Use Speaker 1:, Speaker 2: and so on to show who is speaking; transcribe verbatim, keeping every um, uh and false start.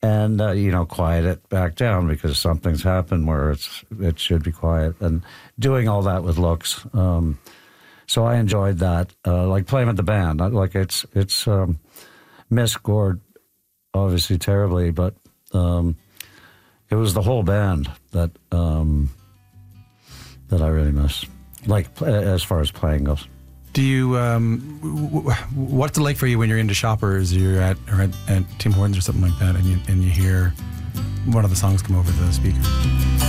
Speaker 1: and uh, you know, quiet it back down because something's happened where it's it should be quiet, and doing all that with looks. Um, so I enjoyed that, uh, like playing with the band. Like it's it's um, missed Gord obviously terribly, but um, it was the whole band that um, that I really miss. Like as far as playing goes.
Speaker 2: Do you, um, w- w- what's it like for you when you're into Shoppers, you're at, or at, at Tim Hortons or something like that, and you, and you hear one of the songs come over the speaker?